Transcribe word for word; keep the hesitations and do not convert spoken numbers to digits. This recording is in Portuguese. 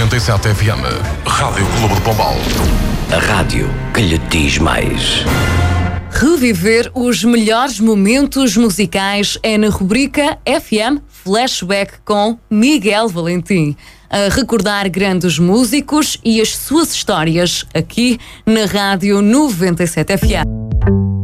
noventa e sete F M. Rádio Clube de Pombal. A rádio que lhe diz mais. Reviver os melhores momentos musicais é na rubrica F M Flashback com Miguel Valentim. A recordar grandes músicos e as suas histórias aqui na Rádio noventa e sete F M.